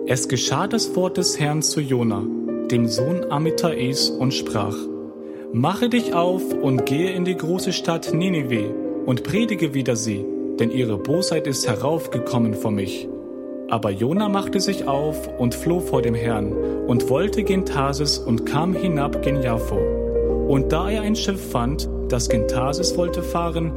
Es geschah das Wort des Herrn zu Jona, dem Sohn Amittais, und sprach: Mache dich auf und gehe in die große Stadt Ninive und predige wider sie, denn ihre Bosheit ist heraufgekommen vor mich. Aber Jona machte sich auf und floh vor dem Herrn und wollte gen Tarsis und kam hinab gen Jaffo. Und da er ein Schiff fand, das gen Tarsis wollte fahren,